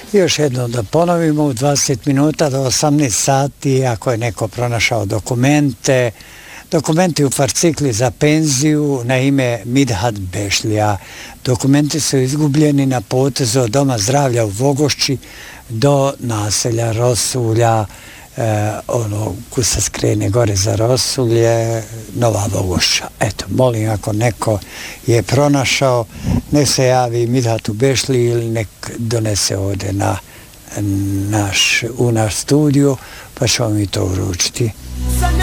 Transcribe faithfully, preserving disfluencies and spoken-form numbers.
Još jedno da ponovimo, u dvadeset minuta do osamnaest sati, ako je neko pronašao dokumente, dokumenti u fascikli za penziju na ime Midhat Bešlija. Dokumenti su izgubljeni na potezu od Doma zdravlja u Vogošći do naselja Rosulja, e, ono ko se skrene gore za Rosulje, Nova Vogošća. Eto, molim, ako neko je pronašao, nek se javi Midhatu Bešli ili nek donese ovdje na naš, u naš studiju, pa ćemo mi to uručiti.